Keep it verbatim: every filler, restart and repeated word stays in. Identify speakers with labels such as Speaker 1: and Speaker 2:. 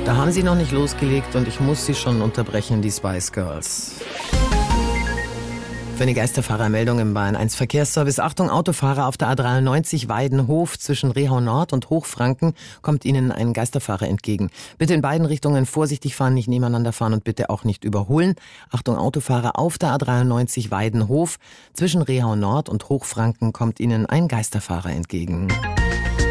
Speaker 1: Da haben sie noch nicht losgelegt und ich muss sie schon unterbrechen, die Spice Girls. Für eine Geisterfahrermeldung im Bayern eins Verkehrsservice. Achtung, Autofahrer auf der A dreiundneunzig Weidenhof zwischen Rehau Nord und Hochfranken kommt Ihnen ein Geisterfahrer entgegen. Bitte in beiden Richtungen vorsichtig fahren, nicht nebeneinander fahren und bitte auch nicht überholen. Achtung, Autofahrer auf der A dreiundneunzig Weidenhof zwischen Rehau Nord und Hochfranken kommt Ihnen ein Geisterfahrer entgegen.